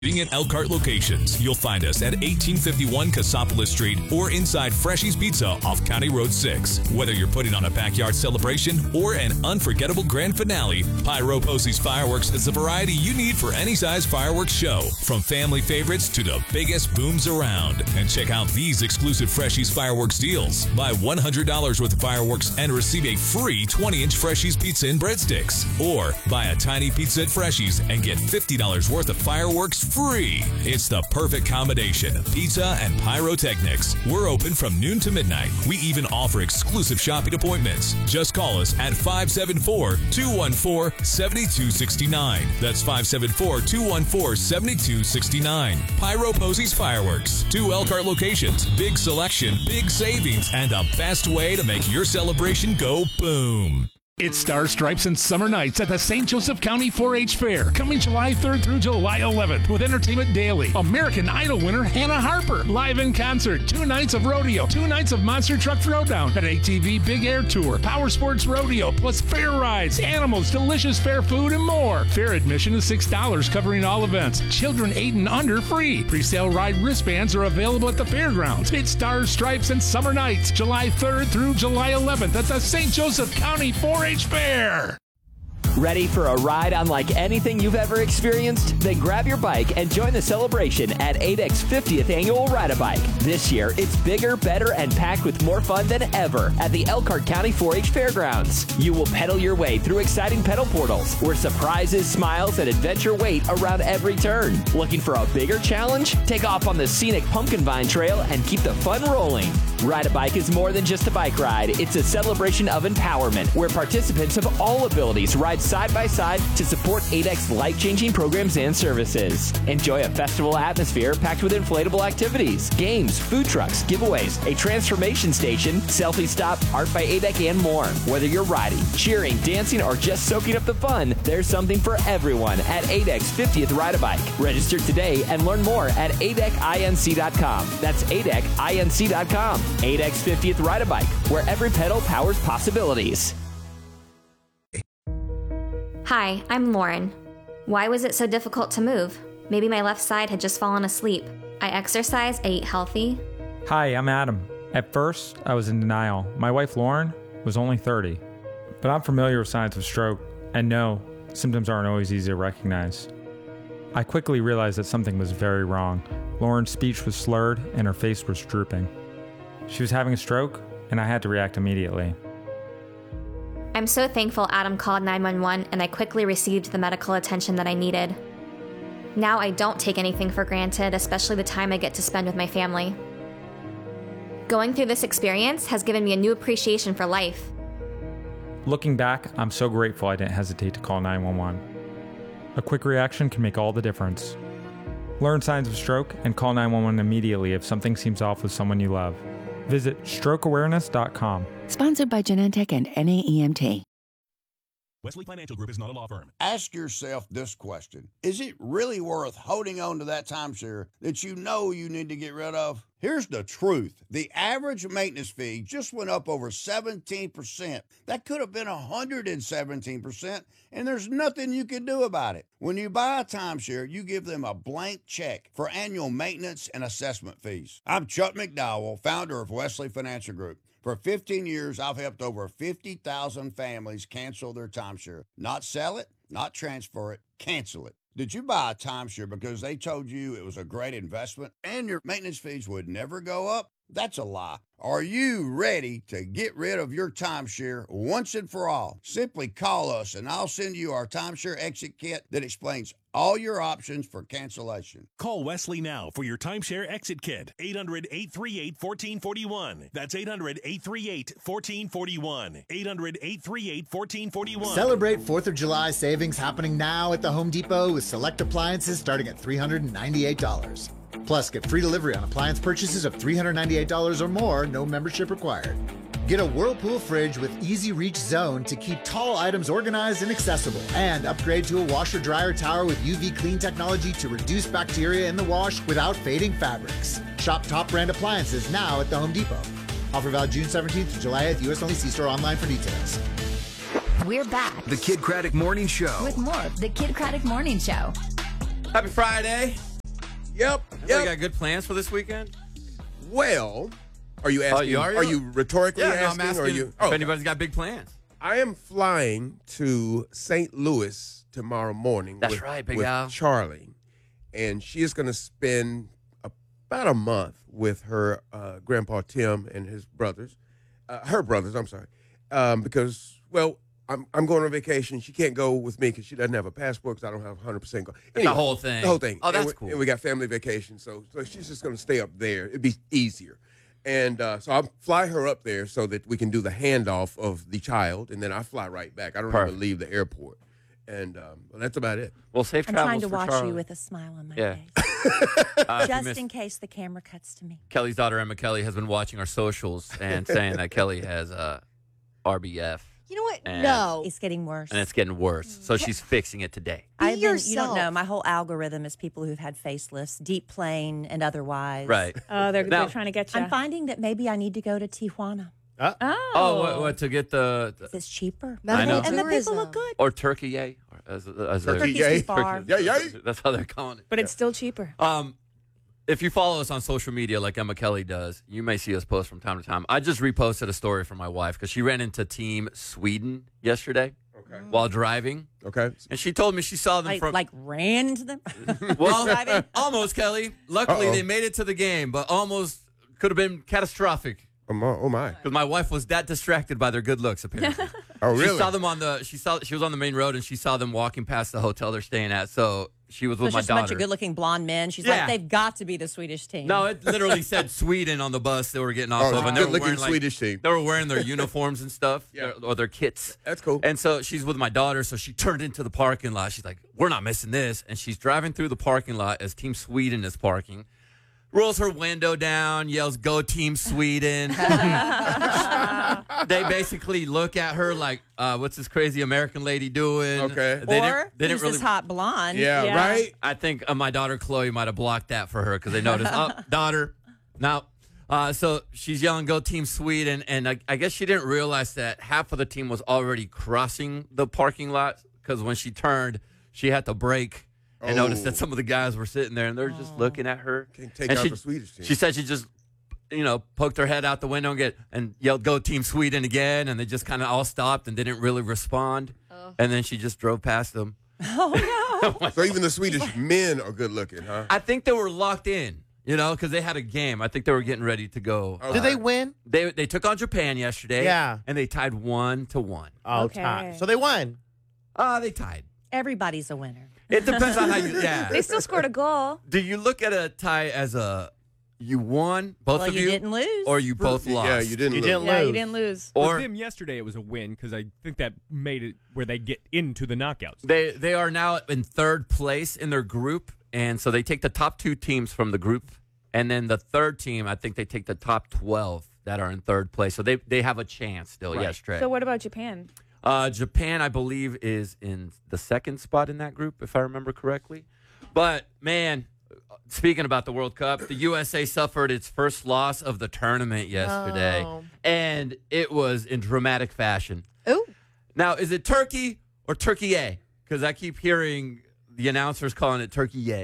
At Elkhart locations, you'll find us at 1851 Cassopolis Street or inside Freshy's Pizza off County Road 6. Whether you're putting on a backyard celebration or an unforgettable grand finale, Pyro Posey's Fireworks is the variety you need for any size fireworks show, from family favorites to the biggest booms around. And check out these exclusive Freshy's Fireworks deals. Buy $100 worth of fireworks and receive a free 20-inch Freshy's Pizza and breadsticks. Or buy a tiny pizza at Freshy's and get $50 worth of fireworks free. It's the perfect combination. Pizza and pyrotechnics. We're open from noon to midnight. We even offer exclusive shopping appointments. Just call us at 574-214-7269. That's 574-214-7269. Pyro Posey's Fireworks. 2 Elkhart locations. Big selection, big savings, and the best way to make your celebration go boom. It's Stars, Stripes, and Summer Nights at the St. Joseph County 4-H Fair, coming July 3rd through July 11th with Entertainment Daily. American Idol winner Hannah Harper, live in concert, 2 nights of rodeo, 2 nights of Monster Truck Throwdown, an ATV Big Air Tour, Power Sports Rodeo, plus fair rides, animals, delicious fair food, and more. Fair admission is $6, covering all events. Children 8 and under free. Pre-sale ride wristbands are available at the fairgrounds. It's Stars, Stripes, and Summer Nights, July 3rd through July 11th at the St. Joseph County 4-H Fair. Ready for a ride unlike anything you've ever experienced? Then grab your bike and join the celebration at ADEC's 50th Annual Ride-A-Bike. This year, it's bigger, better, and packed with more fun than ever at the Elkhart County 4-H Fairgrounds. You will pedal your way through exciting pedal portals where surprises, smiles, and adventure wait around every turn. Looking for a bigger challenge? Take off on the scenic Pumpkin Vine Trail and keep the fun rolling. Ride-A-Bike is more than just a bike ride. It's a celebration of empowerment where participants of all abilities ride side by side to support ADEC's life-changing programs and services. Enjoy a festival atmosphere packed with inflatable activities, games, food trucks, giveaways, a transformation station, selfie stop, art by ADEC, and more. Whether you're riding, cheering, dancing, or just soaking up the fun, there's something for everyone at ADEC's 50th Ride-A-Bike. Register today and learn more at adecinc.com. That's adecinc.com. ADEC's 50th Ride-A-Bike, where every pedal powers possibilities. Hi, I'm Lauren. Why was it so difficult to move? Maybe my left side had just fallen asleep. I exercise, I eat healthy. Hi, I'm Adam. At first, I was in denial. My wife, Lauren, was only 30. But I'm familiar with signs of stroke, and no, symptoms aren't always easy to recognize. I quickly realized that something was very wrong. Lauren's speech was slurred, and her face was drooping. She was having a stroke, and I had to react immediately. I'm so thankful Adam called 911 and I quickly received the medical attention that I needed. Now I don't take anything for granted, especially the time I get to spend with my family. Going through this experience has given me a new appreciation for life. Looking back, I'm so grateful I didn't hesitate to call 911. A quick reaction can make all the difference. Learn signs of stroke and call 911 immediately if something seems off with someone you love. Visit strokeawareness.com. Sponsored by Genentech and NAEMT. Wesley Financial Group is not a law firm. Ask yourself this question. Is it really worth holding on to that timeshare that you know you need to get rid of? Here's the truth. The average maintenance fee just went up over 17%. That could have been 117%, and there's nothing you can do about it. When you buy a timeshare, you give them a blank check for annual maintenance and assessment fees. I'm Chuck McDowell, founder of Wesley Financial Group. For 15 years, I've helped over 50,000 families cancel their timeshare. Not sell it, not transfer it, cancel it. Did you buy a timeshare because they told you it was a great investment and your maintenance fees would never go up? That's a lie. Are you ready to get rid of your timeshare once and for all? Simply call us and I'll send you our timeshare exit kit that explains all your options for cancellation. Call Wesley now for your timeshare exit kit. 800-838-1441. That's 800-838-1441. 800-838-1441. Celebrate 4th of July savings happening now at the Home Depot with select appliances starting at $398. Plus, get free delivery on appliance purchases of $398 or more, no membership required. Get a Whirlpool fridge with easy reach zone to keep tall items organized and accessible. And upgrade to a washer-dryer tower with UV clean technology to reduce bacteria in the wash without fading fabrics. Shop top brand appliances now at the Home Depot. Offer valid June 17th to July 8th. U.S. only. See store online for details. We're back. The Kid Craddock Morning Show. With more of the Kid Craddock Morning Show. Happy Friday. Yep. You got good plans for this weekend? Well, are you asking? Are you rhetorically asking? I'm asking or are you, if anybody's got big plans. I am flying to St. Louis tomorrow morning. That's right, Big with Al. Charlie, and she is going to spend about a month with her grandpa Tim and his brothers, her brothers. I'm sorry, because I'm going on vacation. She can't go with me because she doesn't have a passport because I don't have 100% go. Anyway, the whole thing. The whole thing. Oh, that's cool. And we got family vacation, so she's just going to stay up there. It'd be easier. And so I'll fly her up there so that we can do the handoff of the child, and then I fly right back. I don't even leave the airport. And that's about it. Well, safe I'm travels trying to for watch Charlie. you with a smile on my Yeah. face. Just in case the camera cuts to me. Kelly's daughter, Emma Kelly, has been watching our socials and saying that Kelly has RBF. You know what? And- No. It's getting worse. And it's getting worse. So she's fixing it today. You don't know. My whole algorithm is people who've had facelifts, deep plane and otherwise. Right. Oh, they're Now- trying to get you. I'm finding that maybe I need to go to Tijuana. Oh, what to get the It's cheaper. I know. And the people look good. or turkey yay, as Turkey yay. Too far. Yay, yay. That's how they're calling it. But it's still cheaper. If you follow us on social media like Emma Kelly does, you may see us post from time to time. I just reposted a story from my wife because she ran into Team Sweden yesterday while driving. Okay. And she told me she saw them from... Like ran into them? Well, almost, Kelly. Luckily, they made it to the game, but almost could have been catastrophic. Oh my! Because my wife was that distracted by their good looks, apparently. Oh, really? She saw them she was on the main road and she saw them walking past the hotel they're staying at. So she was with There's my just a bunch daughter. of good-looking blonde men. She's Yeah. like, they've got to be the Swedish team. No, it literally said Sweden on the bus they were getting off of, and they were good-looking wearing Swedish team. They were wearing their uniforms and stuff, or their kits. That's cool. And so she's with my daughter, so she turned into the parking lot. She's like, "We're not missing this," and she's driving through the parking lot as Team Sweden is parking. Rolls her window down, yells, "Go Team Sweden." They basically look at her like, what's this crazy American lady doing? Okay. Or who's this hot blonde? Yeah, right? I think my daughter Chloe might have blocked that for her because they noticed, daughter, no. So she's yelling, "Go Team Sweden." And I guess she didn't realize that half of the team was already crossing the parking lot because when she turned, she had to brake. And noticed that some of the guys were sitting there, and they're just looking at her. Can't take and out the Swedish team. She said she just, poked her head out the window and yelled, "Go Team Sweden" again, and they just kind of all stopped and didn't really respond. And then she just drove past them. Oh, no. So even the Swedish men are good looking, huh? I think they were locked in, because they had a game. I think they were getting ready to go. Did they win? They took on Japan yesterday. Yeah. And they tied 1-1. Oh, Okay. tie. So they won. They tied. Everybody's a winner. It depends on how you, They still scored a goal. Do you look at a tie as you won, both Well, of you didn't lose. or you both lost? Yeah, you didn't lose. Yeah, you didn't lose. Or For them yesterday, it was a win because I think that made it where they get into the knockouts. they are now in third place in their group, and so they take the top 2 teams from the group, and then the third team, I think they take the top 12 that are in third place. So they have a chance still. Right. Yes, Trey. So what about Japan? Japan, I believe, is in the second spot in that group, if I remember correctly. But, man, speaking about the World Cup, the USA suffered its first loss of the tournament yesterday. Oh. And it was in dramatic fashion. Ooh. Now, is it Turkey or Turkey-A? Because I keep hearing the announcers calling it Turkey-A.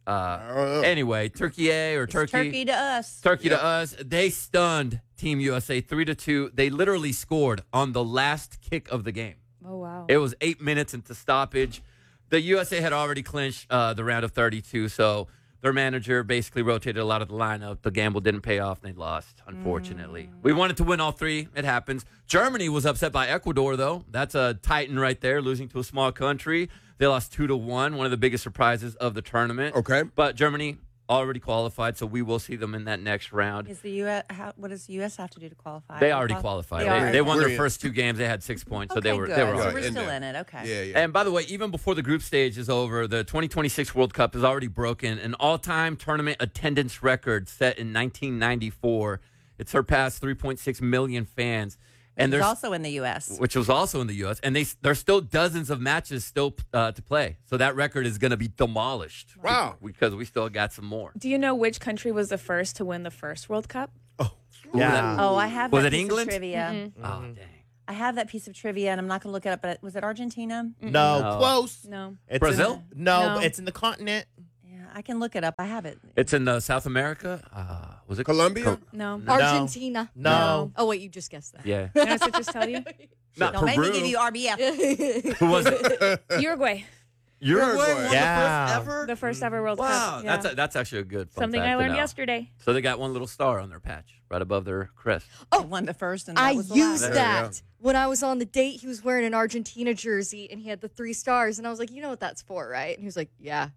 Anyway, Turkey-A or Turkey. Turkey to us. Turkey to us. They stunned Team USA 3-2. They literally scored on the last kick of the game. Oh, wow. It was 8 minutes into stoppage. The USA had already clinched the round of 32, so their manager basically rotated a lot of the lineup. The gamble didn't pay off, and they lost, unfortunately. We wanted to win all 3. It happens. Germany was upset by Ecuador, though. That's a titan right there, losing to a small country. They lost 2-1, one of the biggest surprises of the tournament. Okay. But Germany already qualified, so we will see them in that next round. Is the U.S. What does the U.S. have to do to qualify? They already qualified. They won their first 2 games. They had 6 points, so they were good. they were So on. we're still in it. Okay. Yeah. And by the way, even before the group stage is over, the 2026 World Cup has already broken an all-time tournament attendance record set in 1994. It surpassed 3.6 million fans. And It's there's also in the U.S. which was also in the U.S. And there's still dozens of matches still to play. So that record is going to be demolished. Wow. Because we still got some more. Do you know which country was the first to win the first World Cup? Yeah. Oh, I have Was that it piece England? of trivia. Mm-hmm. Oh, dang. I have that piece of trivia, and I'm not going to look it up, but was it Argentina? No, No. close. No. It's Brazil? No, No. it's in the continent. Yeah, I can look it up. I have it. It's in South America. Was it Colombia? No. Argentina. No. Oh, wait, you just guessed that. Yeah. Can I just tell you? Not Don't make me Peru. give you RBF. Who was it? Uruguay. Uruguay won Yeah. the first ever? The first ever World Wow, Cup. Yeah. that's actually a good fun Something fact I to learned know. yesterday. So they got one little star on their patch right above their crest. Oh, won the first, and that I was the used last. that when I was on the date. He was wearing an Argentina jersey and he had the 3 stars. And I was like, you know what that's for, right? And he was like, yeah.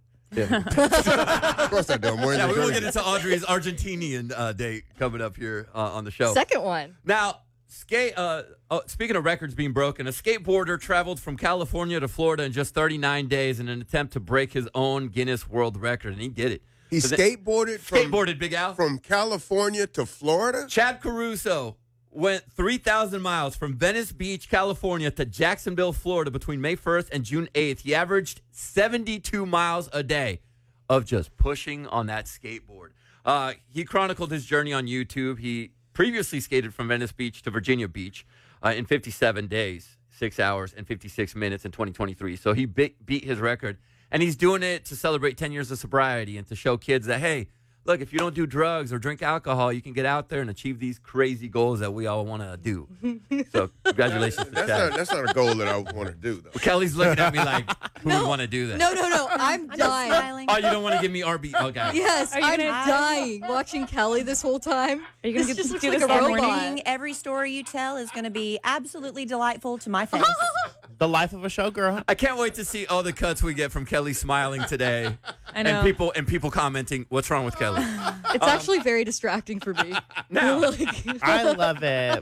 Of course I do. I'm wearing Yeah, the we will jersey. get into Audrey's Argentinian date coming up here on the show. Second one. Now, speaking of records being broken, a skateboarder traveled from California to Florida in just 39 days in an attempt to break his own Guinness World Record, and he did it. He So skateboarded Big Al. from California to Florida? Chad Caruso went 3,000 miles from Venice Beach, California to Jacksonville, Florida between May 1st and June 8th. He averaged 72 miles a day of just pushing on that skateboard. He chronicled his journey on YouTube. He previously skated from Venice Beach to Virginia Beach in 57 days, 6 hours, and 56 minutes in 2023. So he beat his record. And he's doing it to celebrate 10 years of sobriety and to show kids that, hey, look, if you don't do drugs or drink alcohol, you can get out there and achieve these crazy goals that we all want to do. So congratulations to Chad. That's not a goal that I want to do, though. Well, Kelly's looking at me like, who would want to do that? No. I'm dying. Oh, you don't want to give me RB? Okay. Yes, Are you I'm gonna- dying watching Kelly this whole time. Are you gonna This just looks do like this a all robot. morning? Every story you tell is going to be absolutely delightful to my face. The life of a showgirl. I can't wait to see all the cuts we get from Kelly smiling today, I know. and people commenting, "What's wrong with Kelly?" It's actually very distracting for me. Now, I love it.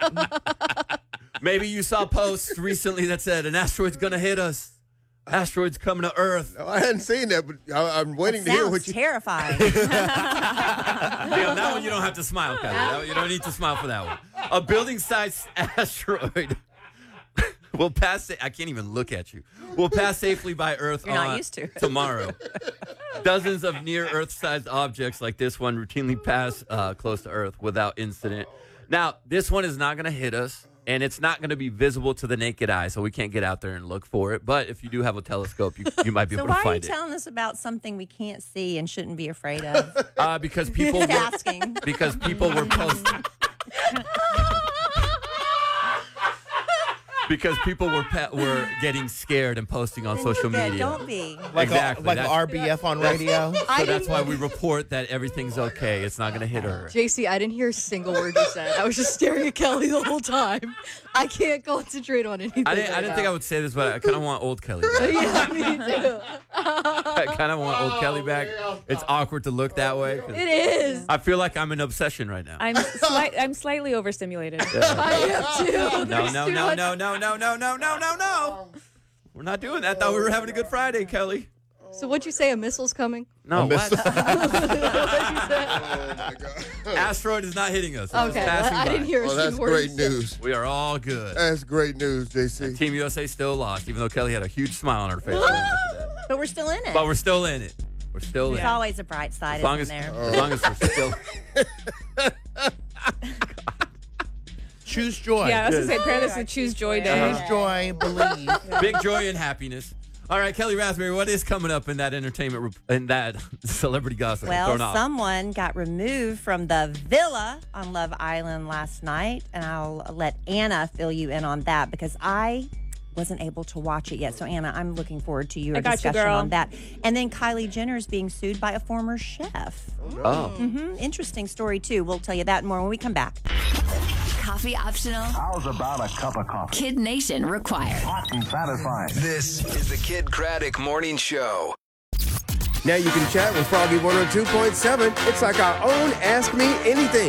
maybe you saw posts recently that said, "An asteroid's gonna hit us. Asteroid's coming to Earth." No, I hadn't seen that, but I'm waiting to hear Sounds what you. terrifying. Damn, that one you don't have to smile, Kelly. You don't need to smile for that one. A building-sized asteroid will pass. I can't even look at you. Will pass safely by Earth You're not used to. tomorrow. Dozens of near-Earth-sized objects like this one routinely pass close to Earth without incident. Now, this one is not going to hit us, and it's not going to be visible to the naked eye, so we can't get out there and look for it. But if you do have a telescope, you might be So able to why are you find it. telling us about something we can't see and shouldn't be afraid of? Because people Just were, asking. because people were posting. Because people were getting scared and posting on social media. Don't be. Like Exactly. like That's- RBF on radio. So that's why we report that everything's okay. It's not going to hit her. JC, I didn't hear a single word you said. I was just staring at Kelly the whole time. I can't concentrate on anything. I didn't think I would say this, but I kind of want old Kelly back. Yeah, me too. I kind of want old Kelly back. It's awkward to look that way. 'cause It is. I feel like I'm in obsession right now. I'm slightly overstimulated. I am too. No. We're not doing that. Thought we were having a good Friday, Kelly. So what'd you say? A missile's coming? No, what? What'd you say? Oh my God. Asteroid is not hitting us. It's Okay, passing I by. didn't hear a Well, that's single word. great you said. news. We are all good. That's great news, JC. Team USA still lost, even though Kelly had a huge smile on her face. But we're still in it. But we're still in it. We're still in There's it. always a bright side, As long isn't as, there? as long as we're still. Choose joy. Yeah, I was going to say, apparently it's a Choose Joy Day. Choose joy, believe. Big joy and happiness. All right, Kelly Raspberry, what is coming up in that in that celebrity gossip? Well, Thrown off? someone got removed from the villa on Love Island last night, and I'll let Anna fill you in on that because I wasn't able to watch it yet. So, Anna, I'm looking forward to your I got you, discussion girl. on that. And then Kylie Jenner's being sued by a former chef. Oh. Interesting story, too. We'll tell you that and more when we come back. Coffee optional. How's about a cup of coffee? Kid Nation required. Hot and satisfying. This is the Kid Craddock Morning Show. Now you can chat with Froggy 102.7. It's like our own Ask Me Anything.